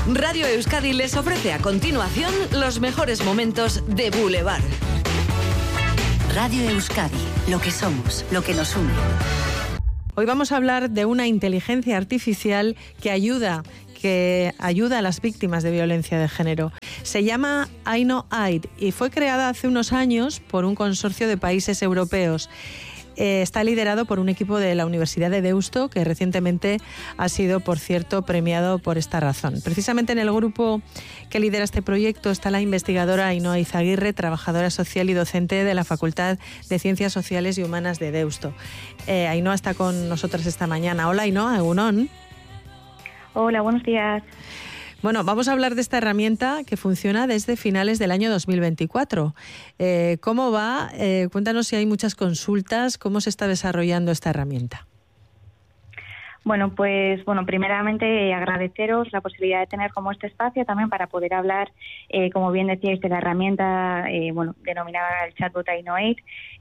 Radio Euskadi les ofrece a continuación los mejores momentos de Boulevard. Radio Euskadi, lo que somos, lo que nos une. Hoy vamos a hablar de una inteligencia artificial que ayuda a las víctimas de violencia de género. Se llama iKnowAid y fue creada hace unos años por un consorcio de países europeos. Está liderado por un equipo de la Universidad de Deusto, que recientemente ha sido, por cierto, premiado por esta razón. Precisamente en el grupo que lidera este proyecto está la investigadora Ainhoa Izaguirre, trabajadora social y docente de la Facultad de Ciencias Sociales y Humanas de Deusto. Ainhoa está con nosotros esta mañana. Hola, Ainhoa, egunon. Hola, buenos días. Bueno, vamos a hablar de esta herramienta que funciona desde finales del año 2024. ¿Cómo va? Cuéntanos si hay muchas consultas, cómo se está desarrollando esta herramienta. Bueno, pues primeramente agradeceros la posibilidad de tener como este espacio también para poder hablar, como bien decíais, de la herramienta denominada el chatbot iKnowAid.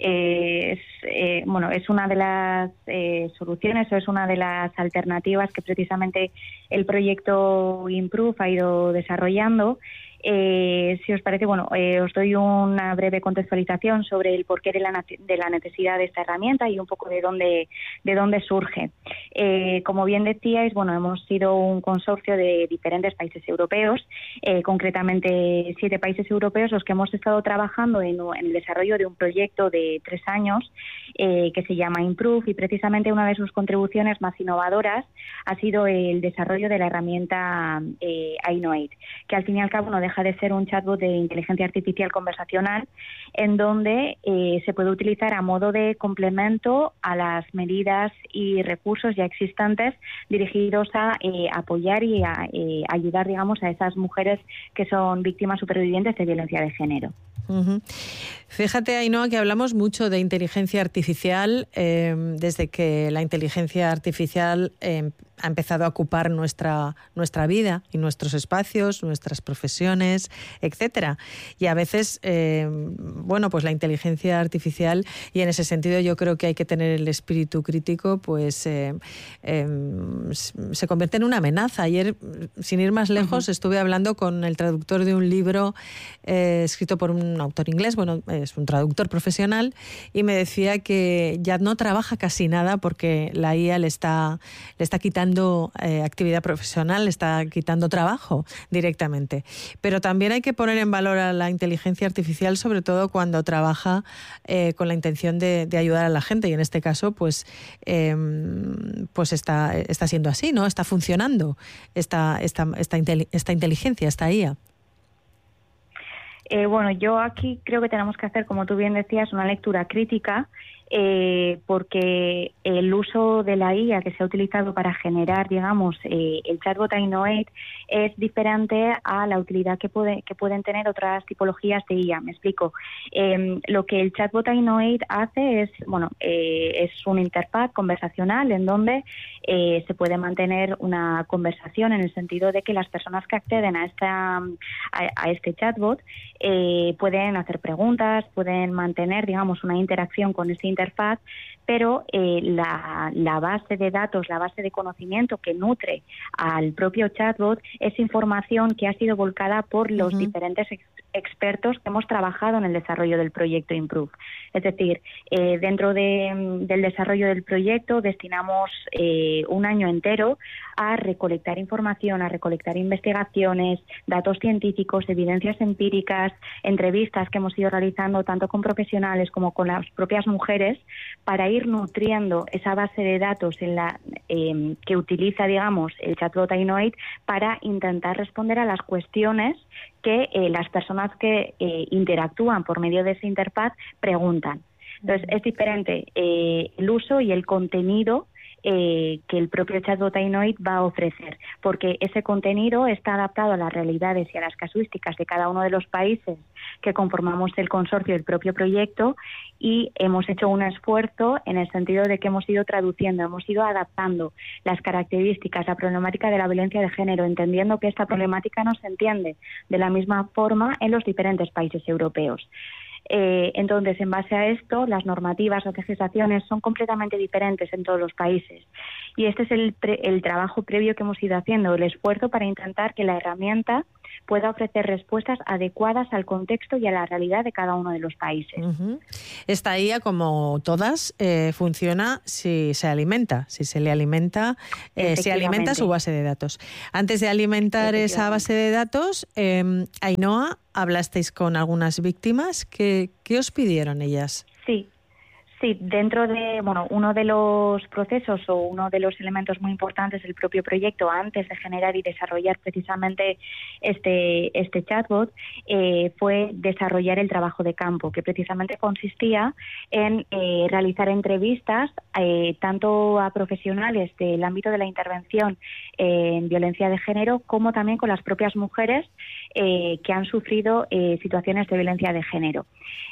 Es una de las soluciones o es una de las alternativas que precisamente el proyecto Improve ha ido desarrollando. Si os parece, os doy una breve contextualización sobre el porqué de la necesidad de esta herramienta y un poco de dónde surge. Como bien decíais, hemos sido un consorcio de diferentes países europeos, concretamente 7 países europeos, los que hemos estado trabajando en el desarrollo de un proyecto de 3 años que se llama Improve, y precisamente una de sus contribuciones más innovadoras ha sido el desarrollo de la herramienta iKnowAid, que al fin y al cabo no deja de ser un chatbot de inteligencia artificial conversacional en donde se puede utilizar a modo de complemento a las medidas y recursos ya existentes dirigidos a apoyar y a ayudar, a esas mujeres que son víctimas supervivientes de violencia de género. Uh-huh. Fíjate, Ainhoa, que hablamos mucho de inteligencia artificial desde que la inteligencia artificial ha empezado a ocupar nuestra vida y nuestros espacios, nuestras profesiones, etcétera. Y a veces, pues la inteligencia artificial, y en ese sentido yo creo que hay que tener el espíritu crítico, pues se convierte en una amenaza. Ayer, sin ir más lejos, estuve hablando con el traductor de un libro escrito por un autor inglés, es un traductor profesional, y me decía que ya no trabaja casi nada porque la IA le está quitando actividad profesional, le está quitando trabajo directamente. Pero también hay que poner en valor a la inteligencia artificial, sobre todo cuando trabaja con la intención de ayudar a la gente, y en este caso pues está siendo así, ¿no? Está funcionando esta inteligencia, esta IA. Yo aquí creo que tenemos que hacer, como tú bien decías, una lectura crítica, porque el uso de la IA que se ha utilizado para generar, el chatbot iKnowAid es diferente a la utilidad que pueden tener otras tipologías de IA. Me explico. Lo que el chatbot iKnowAid hace es una interfaz conversacional en donde se puede mantener una conversación, en el sentido de que las personas que acceden a este chatbot pueden hacer preguntas, pueden mantener, una interacción con esa interfaz, pero la base de datos, la base de conocimiento que nutre al propio chatbot es información que ha sido volcada por los diferentes expertos que hemos trabajado en el desarrollo del proyecto Improve. Es decir, dentro del desarrollo del proyecto destinamos un año entero a recolectar información, a recolectar investigaciones, datos científicos, evidencias empíricas, entrevistas que hemos ido realizando tanto con profesionales como con las propias mujeres, para ir nutriendo esa base de datos que utiliza, el chatbot iKnowAid para intentar responder a las cuestiones que las personas que interactúan por medio de esa interfaz preguntan. Entonces, es diferente el uso y el contenido que el propio chatbot iKnowAid va a ofrecer, porque ese contenido está adaptado a las realidades y a las casuísticas de cada uno de los países que conformamos el consorcio del propio proyecto, y hemos hecho un esfuerzo en el sentido de que hemos ido traduciendo, hemos ido adaptando las características, la problemática de la violencia de género, entendiendo que esta problemática no se entiende de la misma forma en los diferentes países europeos. Entonces, en base a esto, las normativas, las legislaciones son completamente diferentes en todos los países. Y este es el trabajo previo que hemos ido haciendo, el esfuerzo para intentar que la herramienta pueda ofrecer respuestas adecuadas al contexto y a la realidad de cada uno de los países. Esta IA, como todas, funciona si se alimenta, si alimenta su base de datos. Antes de alimentar esa base de datos, Ainhoa, hablasteis con algunas víctimas. ¿Qué os pidieron ellas? Sí, dentro de uno de los procesos o uno de los elementos muy importantes del propio proyecto antes de generar y desarrollar precisamente este chatbot fue desarrollar el trabajo de campo, que precisamente consistía en realizar entrevistas tanto a profesionales del ámbito de la intervención en violencia de género como también con las propias mujeres que han sufrido situaciones de violencia de género.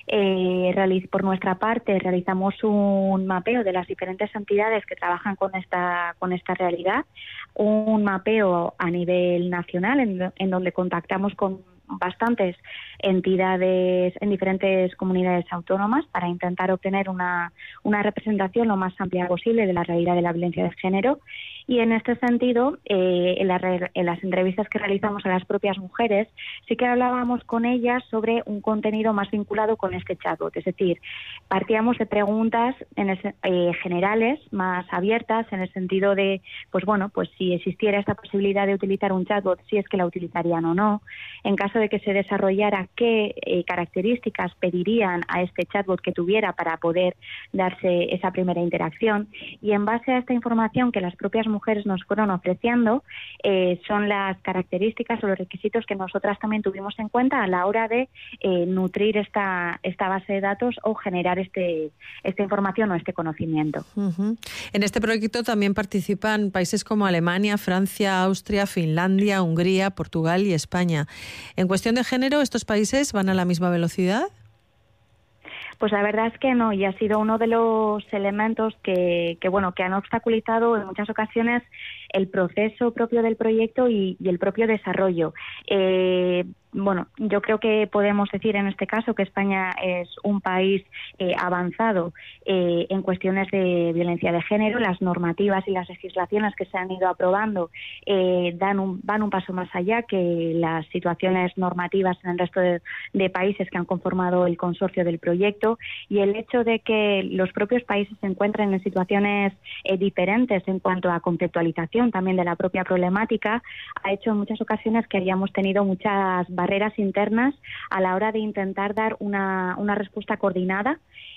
Por nuestra parte realizamos un mapeo de las diferentes entidades que trabajan con esta realidad, un mapeo a nivel nacional en donde contactamos con bastantes entidades en diferentes comunidades autónomas para intentar obtener una representación lo más amplia posible de la realidad de la violencia de género. Y en este sentido, en las entrevistas que realizamos a las propias mujeres, sí que hablábamos con ellas sobre un contenido más vinculado con este chatbot. Es decir, partíamos de preguntas generales, más abiertas, en el sentido de, pues si existiera esta posibilidad de utilizar un chatbot, si es que la utilizarían o no. En caso de que se desarrollara, qué características pedirían a este chatbot que tuviera para poder darse esa primera interacción. Y en base a esta información que las propias mujeres nos fueron ofreciendo, son las características o los requisitos que nosotras también tuvimos en cuenta a la hora de nutrir esta base de datos o generar esta información o este conocimiento. En este proyecto también participan países como Alemania, Francia, Austria, Finlandia, Hungría, Portugal y España. En cuestión de género, ¿estos países van a la misma velocidad? Pues la verdad es que no, y ha sido uno de los elementos que han obstaculizado en muchas ocasiones el proceso propio del proyecto y el propio desarrollo. Yo creo que podemos decir en este caso que España es un país avanzado en cuestiones de violencia de género. Las normativas y las legislaciones que se han ido aprobando van un paso más allá que las situaciones normativas en el resto de países que han conformado el consorcio del proyecto, y el hecho de que los propios países se encuentren en situaciones diferentes en cuanto a conceptualización también de la propia problemática ha hecho en muchas ocasiones que hayamos tenido muchas barreras internas a la hora de intentar dar una respuesta coordinada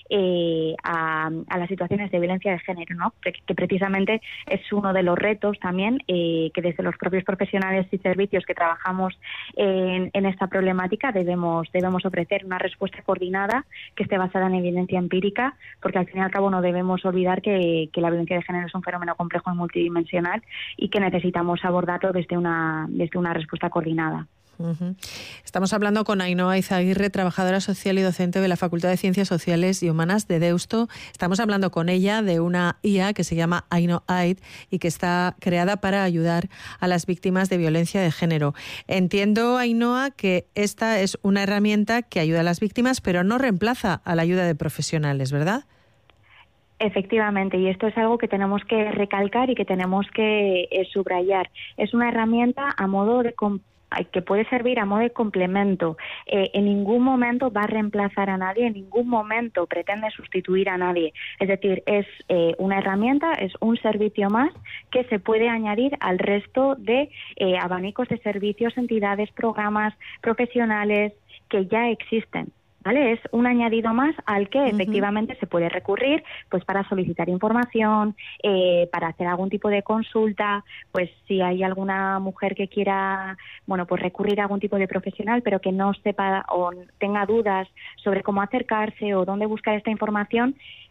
a las situaciones de violencia de género, ¿no? Que precisamente es uno de los retos también que desde los propios profesionales y servicios que trabajamos en esta problemática debemos ofrecer una respuesta coordinada que esté basada en evidencia empírica, porque al fin y al cabo no debemos olvidar que la violencia de género es un fenómeno complejo y multidimensional y que necesitamos abordarlo desde una respuesta coordinada. Estamos hablando con Ainhoa Izaguirre, trabajadora social y docente de la Facultad de Ciencias Sociales y Humanas de Deusto. Estamos hablando con ella de una IA que se llama Ainoaid y que está creada para ayudar a las víctimas de violencia de género. Entiendo, Ainhoa, que esta es una herramienta que ayuda a las víctimas, pero no reemplaza a la ayuda de profesionales, ¿verdad? Efectivamente, y esto es algo que tenemos que recalcar y que tenemos que subrayar. Es una herramienta que puede servir a modo de complemento. En ningún momento va a reemplazar a nadie, en ningún momento pretende sustituir a nadie. Es decir, es una herramienta, es un servicio más que se puede añadir al resto de abanicos de servicios, entidades, programas profesionales que ya existen. ¿Vale? Es un añadido más al que efectivamente se puede recurrir pues para solicitar información, para hacer algún tipo de consulta, pues si hay alguna mujer que quiera pues recurrir a algún tipo de profesional pero que no sepa o tenga dudas sobre cómo acercarse o dónde buscar esta información.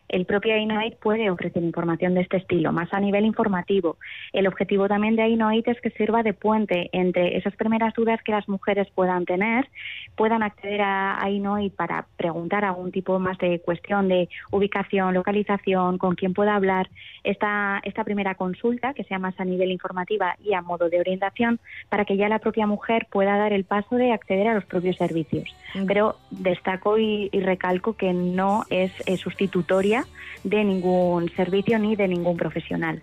el propio Ainoaid puede ofrecer información de este estilo, más a nivel informativo. El objetivo también de Ainoaid es que sirva de puente entre esas primeras dudas que las mujeres puedan tener, puedan acceder a Ainoaid para preguntar algún tipo más de cuestión de ubicación, localización, con quién pueda hablar. Esta primera consulta, que sea más a nivel informativa y a modo de orientación, para que ya la propia mujer pueda dar el paso de acceder a los propios servicios. Pero destaco y recalco que no es sustitutoria de ningún servicio ni de ningún profesional.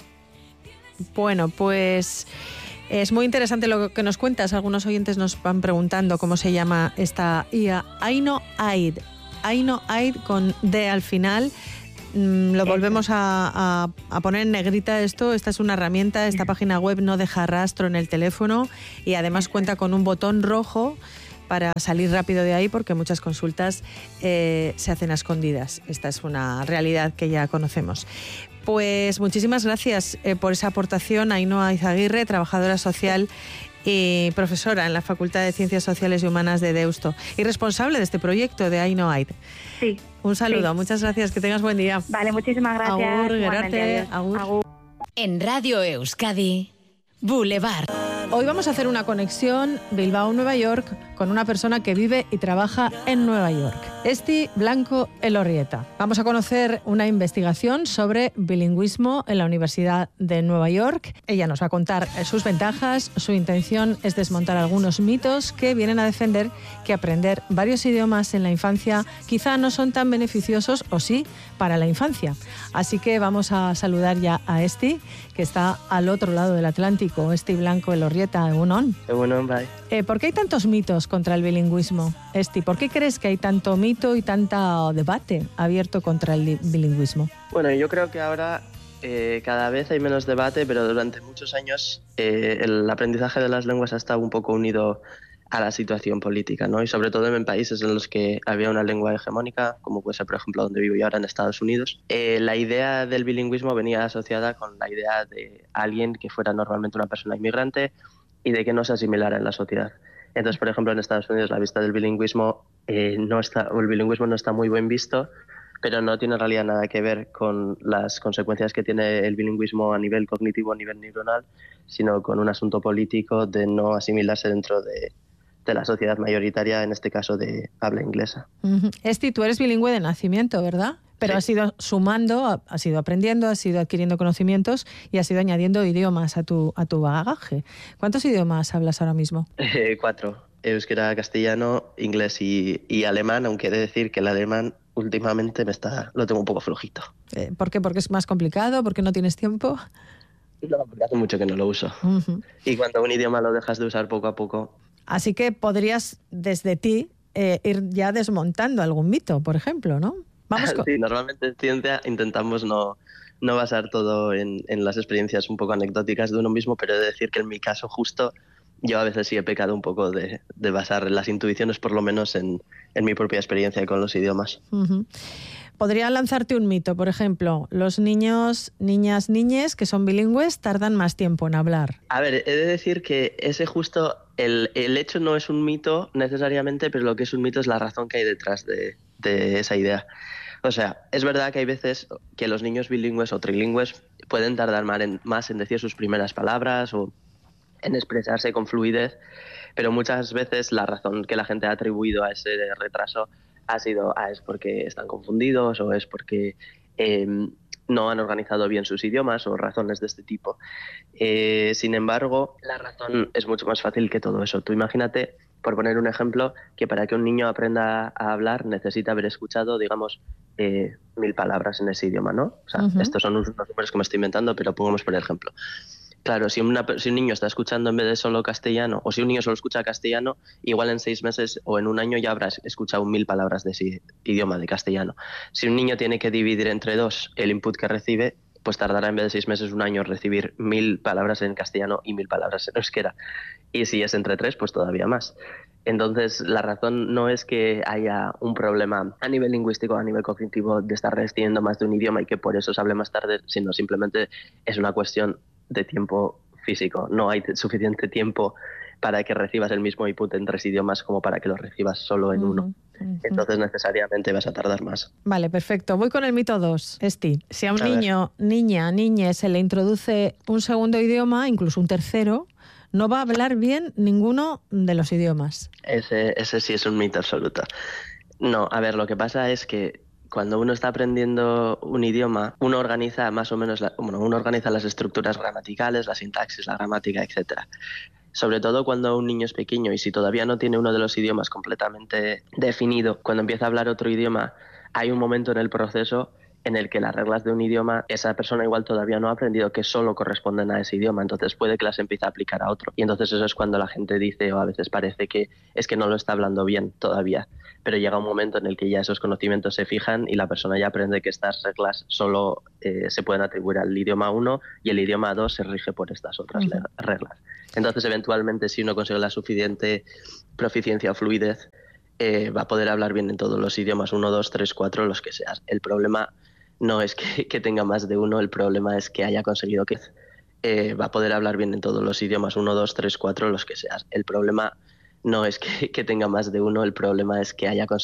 Bueno, pues es muy interesante lo que nos cuentas. Algunos oyentes nos van preguntando cómo se llama esta IA. Ainoaid. Ainoaid con D al final. Lo volvemos a poner en negrita esto. Esta es una herramienta, esta página web no deja rastro en el teléfono y además cuenta con un botón rojo para salir rápido de ahí, porque muchas consultas se hacen a escondidas. Esta es una realidad que ya conocemos. Pues muchísimas gracias por esa aportación, Ainhoa Izaguirre, trabajadora social y profesora en la Facultad de Ciencias Sociales y Humanas de Deusto y responsable de este proyecto de Ainoaid. Sí. Un saludo, muchas gracias, que tengas buen día. Vale, muchísimas gracias. Agur, gracias. Agur. En Radio Euskadi, Boulevard. Hoy vamos a hacer una conexión Bilbao-Nueva York con una persona que vive y trabaja en Nueva York, Esti Blanco Elorrieta. Vamos a conocer una investigación sobre bilingüismo en la Universidad de Nueva York. Ella nos va a contar sus ventajas. Su intención es desmontar algunos mitos que vienen a defender que aprender varios idiomas en la infancia quizá no son tan beneficiosos, o sí, para la infancia. Así que vamos a saludar ya a Esti, que está al otro lado del Atlántico. Esti Blanco Elorrieta, egunon. Egunon, bye. ¿Por qué hay tantos mitos contra el bilingüismo, Esti? ¿Por qué crees que hay tanto mito y tanto debate abierto contra el bilingüismo? Bueno, yo creo que ahora cada vez hay menos debate, pero durante muchos años el aprendizaje de las lenguas ha estado un poco unido a la situación política, ¿no? Y sobre todo en países en los que había una lengua hegemónica, como puede ser, por ejemplo, donde vivo yo ahora, en Estados Unidos. La idea del bilingüismo venía asociada con la idea de alguien que fuera normalmente una persona inmigrante y de que no se asimilara en la sociedad. Entonces, por ejemplo, en Estados Unidos la vista del bilingüismo el bilingüismo no está muy bien visto, pero no tiene en realidad nada que ver con las consecuencias que tiene el bilingüismo a nivel cognitivo, a nivel neuronal, sino con un asunto político de no asimilarse dentro de la sociedad mayoritaria, en este caso de habla inglesa. Esti, tú eres bilingüe de nacimiento, ¿verdad? Pero sí. Has ido sumando, has ido aprendiendo, has ido adquiriendo conocimientos y has ido añadiendo idiomas a tu bagaje. ¿Cuántos idiomas hablas ahora mismo? 4. Euskera, castellano, inglés y alemán, aunque he de decir que el alemán últimamente lo tengo un poco flojito. ¿Por qué? ¿Porque es más complicado? ¿Porque no tienes tiempo? No, porque hace mucho que no lo uso. Y cuando un idioma lo dejas de usar poco a poco... Así que podrías, desde ti, ir ya desmontando algún mito, por ejemplo, ¿no? Sí, normalmente en ciencia intentamos no basar todo en las experiencias un poco anecdóticas de uno mismo, pero he de decir que en mi caso justo yo a veces sí he pecado un poco de basar las intuiciones, por lo menos en mi propia experiencia con los idiomas. Podría lanzarte un mito, por ejemplo, los niños, niñes que son bilingües tardan más tiempo en hablar. A ver, he de decir que ese justo, el hecho no es un mito necesariamente, pero lo que es un mito es la razón que hay detrás de esa idea. O sea, es verdad que hay veces que los niños bilingües o trilingües pueden tardar más en decir sus primeras palabras o en expresarse con fluidez, pero muchas veces la razón que la gente ha atribuido a ese retraso ha sido es porque están confundidos o es porque no han organizado bien sus idiomas o razones de este tipo. Sin embargo, la razón es mucho más fácil que todo eso. Tú imagínate, por poner un ejemplo, que para que un niño aprenda a hablar necesita haber escuchado, digamos, 1000 palabras en ese idioma, ¿no? O sea, estos son unos números que me estoy inventando, pero pongamos por ejemplo. Claro, si un niño está escuchando en vez de solo castellano, o si un niño solo escucha castellano, igual en 6 meses o en un año ya habrás escuchado 1000 palabras de ese idioma, de castellano. Si un niño tiene que dividir entre 2 el input que recibe, pues tardará en vez de 6 meses, un año recibir 1000 palabras en castellano y 1000 palabras en euskera. Y si es entre 3, pues todavía más. Entonces, la razón no es que haya un problema a nivel lingüístico, a nivel cognitivo, de estar recibiendo más de un idioma y que por eso se hable más tarde, sino simplemente es una cuestión de tiempo físico. No hay suficiente tiempo para que recibas el mismo input en 3 idiomas como para que lo recibas solo en uno. entonces necesariamente vas a tardar más. Vale, perfecto. Voy con el mito 2, Esti. Si a un niño, niña, se le introduce un segundo idioma, incluso un tercero, no va a hablar bien ninguno de los idiomas. Ese sí es un mito absoluto. No, a ver, lo que pasa es que cuando uno está aprendiendo un idioma, uno organiza más o menos, uno organiza las estructuras gramaticales, la sintaxis, la gramática, etcétera. Sobre todo cuando un niño es pequeño y si todavía no tiene uno de los idiomas completamente definido, cuando empieza a hablar otro idioma, hay un momento en el proceso en el que las reglas de un idioma, esa persona igual todavía no ha aprendido que solo corresponden a ese idioma, entonces puede que las empiece a aplicar a otro. Y entonces eso es cuando la gente dice, o a veces parece que es que no lo está hablando bien todavía, pero llega un momento en el que ya esos conocimientos se fijan y la persona ya aprende que estas reglas solo se pueden atribuir al idioma 1 y el idioma 2 se rige por estas otras reglas. Entonces, eventualmente, si uno consigue la suficiente proficiencia o fluidez, va a poder hablar bien en todos los idiomas, 1, 2, 3, 4, los que seas. El problema no es que tenga más de uno, el problema es que haya conseguido que va a poder hablar bien en todos los idiomas, 1, 2, 3, 4, los que seas. El problema no es que tenga más de uno, el problema es que haya conseguido